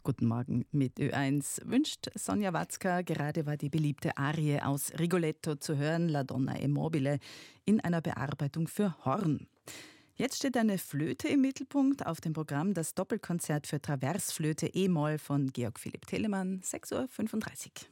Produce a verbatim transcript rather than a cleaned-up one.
Guten Morgen mit Ö eins wünscht Sonja Watzka. Gerade war die beliebte Arie aus Rigoletto zu hören, La Donna è mobile, in einer Bearbeitung für Horn. Jetzt steht eine Flöte im Mittelpunkt, auf dem Programm das Doppelkonzert für Traversflöte E-Moll von Georg Philipp Telemann, sechs Uhr fünfunddreißig.